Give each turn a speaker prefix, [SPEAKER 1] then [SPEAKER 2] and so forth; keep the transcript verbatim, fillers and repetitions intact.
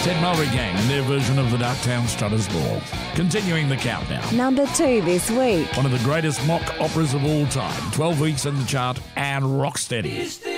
[SPEAKER 1] Ted Mulry Gang and their version of the Darktown Strutters Ball. Continuing the countdown.
[SPEAKER 2] Number two this week.
[SPEAKER 1] One of the greatest mock operas of all time. twelve weeks in the chart and rock steady.